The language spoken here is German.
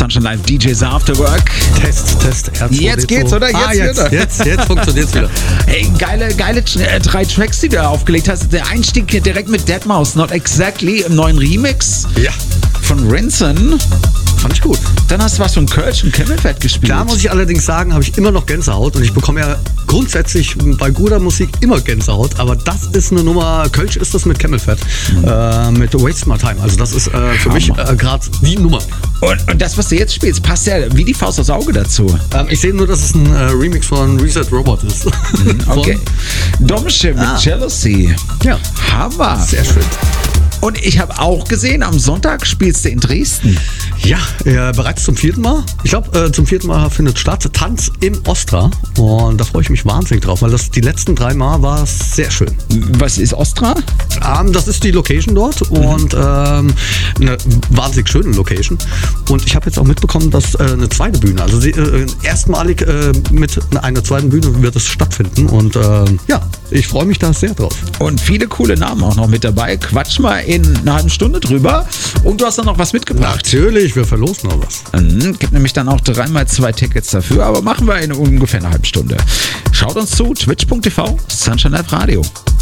Sunshine Live DJs After Work. Test. R2D2. Jetzt geht's, oder? Jetzt funktioniert's wieder. Hey, geile 3 Tracks, die du aufgelegt hast. Der Einstieg hier direkt mit Deadmau5, Not Exactly, im neuen Remix. Ja. Von Rinson. Fand ich gut. Dann hast du was von Kölsch und Kemmelfett gespielt. Da muss ich allerdings sagen, habe ich immer noch Gänsehaut und ich bekomme ja grundsätzlich bei guter Musik immer Gänsehaut, aber das ist eine Nummer, Kölsch ist das mit Kemmelfett, mit Waste My Time. Also das ist für mich gerade die Nummer. Und das, was du jetzt spielst, passt ja wie die Faust aufs Auge dazu. Ich sehe nur, dass es ein Remix von Reset Robot ist. Okay. Domsche mit Jealousy. Ja. Hammer. Sehr schön. Und ich habe auch gesehen, am Sonntag spielst du in Dresden. Ja, bereits zum 4. Mal. Ich glaube, zum 4. Mal findet statt. Tanz im Ostra. Und da freue ich mich wahnsinnig drauf, weil das die letzten 3 Mal war sehr schön. Was ist Ostra? Das ist die Location dort und eine wahnsinnig schöne Location. Und ich habe jetzt auch mitbekommen, dass eine zweite Bühne, also erstmalig mit einer zweiten Bühne wird es stattfinden. Und ja, ich freue mich da sehr drauf. Und viele coole Namen auch noch mit dabei. Quatsch mal in einer halben Stunde drüber. Und du hast dann noch was mitgebracht. Natürlich, wir verlosen noch was. Gibt nämlich dann auch 3x2 Tickets dafür, aber machen wir in ungefähr einer halben Stunde. Schaut uns zu, twitch.tv, Sunshine Live Radio.